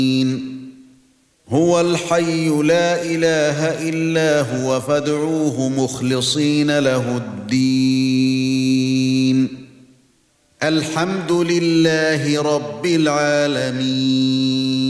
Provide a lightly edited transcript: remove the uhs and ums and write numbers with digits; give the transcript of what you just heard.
هو الحي لا إله إلا هو فادعوه مخلصين له الدين الحمد لله رب العالمين.